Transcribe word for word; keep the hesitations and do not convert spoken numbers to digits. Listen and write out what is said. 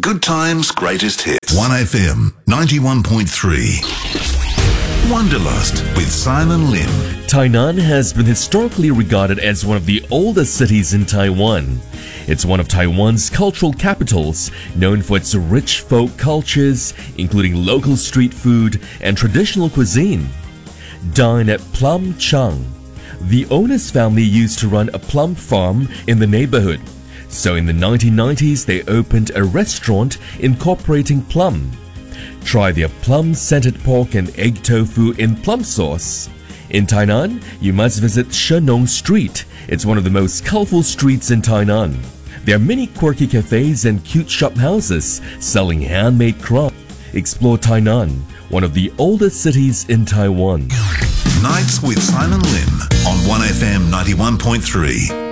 Good Times Greatest Hits. one F M ninety-one point three. Wanderlust with Simon Lim. Tainan has been historically regarded as one of the oldest cities in Taiwan. It's one of Taiwan's cultural capitals, known for its rich folk cultures, including local street food and traditional cuisine. Dine at Plum Chang. The owner's family used to run a plum farm in the neighborhood. So in the nineteen nineties, they opened a restaurant incorporating plum. Try their plum-scented pork and egg tofu in plum sauce. In Tainan, you must visit Shenong Street. It's one of the most colorful streets in Tainan. There are many quirky cafes and cute shop houses selling handmade crafts. Explore Tainan, one of the oldest cities in Taiwan. Nights with Simon Lim on one F M ninety-one point three.